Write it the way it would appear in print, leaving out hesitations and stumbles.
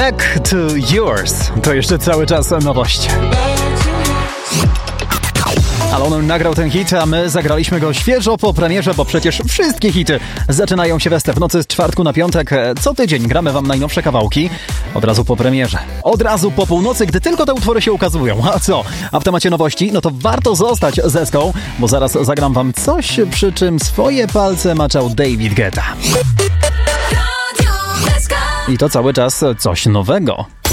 Back to Yours. To jeszcze cały czas nowość. Ale on nagrał ten hit, a my zagraliśmy go świeżo po premierze, bo przecież wszystkie hity zaczynają się w nocy z czwartku na piątek. Co tydzień gramy wam najnowsze kawałki. Od razu po premierze. Od razu po północy, gdy tylko te utwory się ukazują. A co? A w temacie nowości? No to warto zostać z Eską, bo zaraz zagram wam coś, przy czym swoje palce maczał David Guetta. I to cały czas coś nowego.